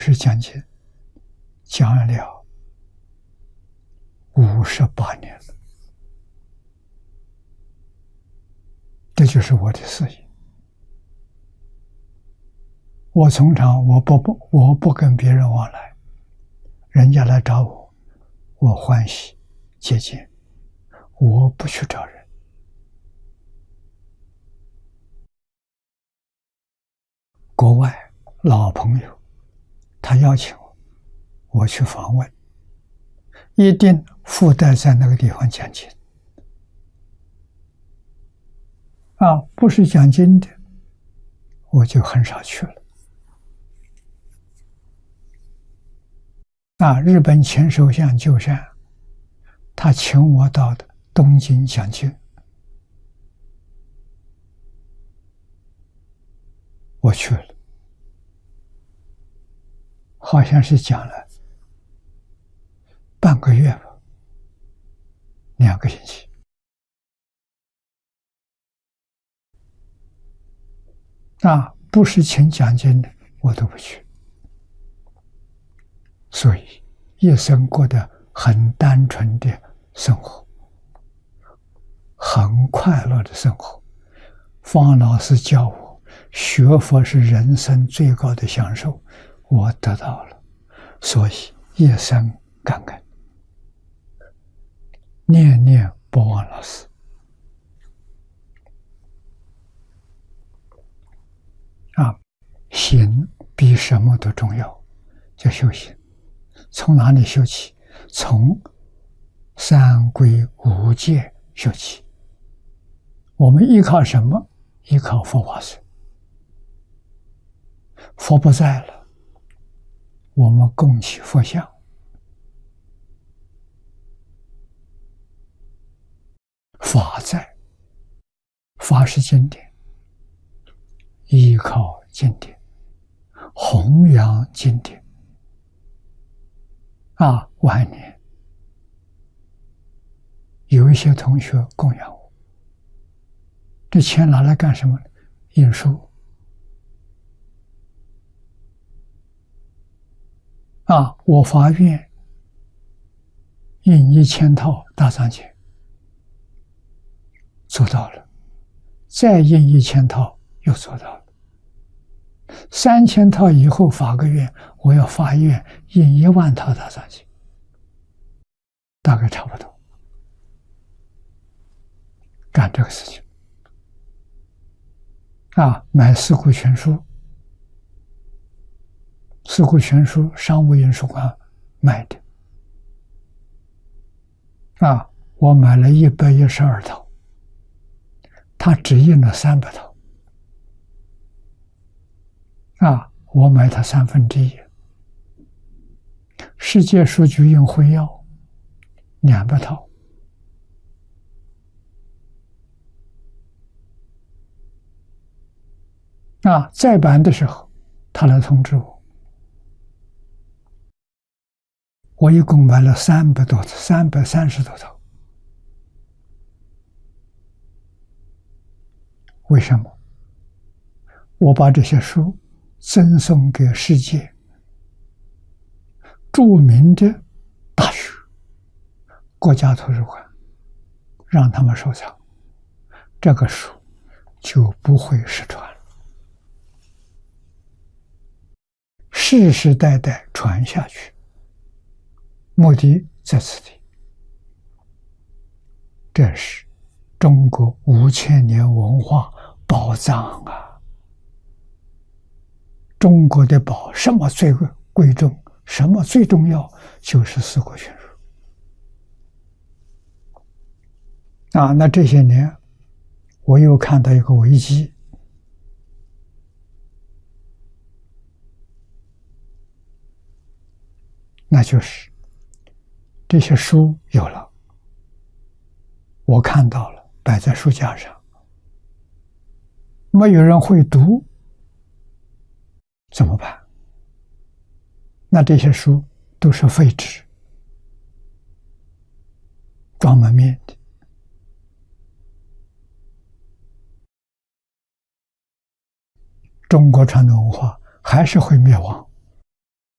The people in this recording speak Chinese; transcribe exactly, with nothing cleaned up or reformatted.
是讲解讲了五十八年了，这就是我的事业。我从常我不不我不跟别人往来，人家来找我，我欢喜接见，我不去找人。国外老朋友，他邀请我，我去访问，一定附带在那个地方讲经。啊，不是讲经的，我就很少去了。啊，日本前首相鸠山，他请我到的东京讲经，我去了，好像是讲了半个月吧，两个星期。啊，不是请讲经的，我都不去。所以一生过得很单纯的生活，很快乐的生活。方老师教我，学佛是人生最高的享受，我得到了，所以一生感恩，念念不忘老师。啊，行比什么都重要，叫修行。从哪里修起？从三皈五戒修起。我们依靠什么？依靠佛法僧。佛不在了，我们供起佛像。法在，法是经典，依靠经典，弘扬经典。啊，晚年有一些同学供养我，这钱拿来干什么呢？印书。啊，我发愿印一千套大藏经，做到了；再印一千套，又做到了。三千套以后发个愿，我要发愿印一万套大藏经，大概差不多。干这个事情。啊，买四库全书，四库全书商务印书馆卖的。啊，我买了一百一十二套，他只印了三百套。啊，我买它三分之一。世界书局印会要两百套。啊，再版的时候，他来通知我，我一共买了三百多，三百三十多套。为什么？我把这些书赠送给世界著名的大学、国家图书馆，让他们收藏，这个书就不会失传了，世世代代传下去，目的在此地。这是中国五千年文化宝藏啊！中国的宝，什么最贵重？什么最重要？就是四库全书。啊，那这些年，我又看到一个危机，那就是这些书有了，我看到了，摆在书架上，没有人会读，怎么办？那这些书都是废纸，装门面的。中国传统文化还是会灭亡。